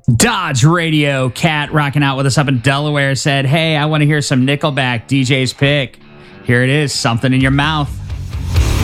Dodge Radio Cat rocking out with us up in Delaware said, hey, I want to hear some Nickelback, DJ's pick. Here it is, Something in Your Mouth.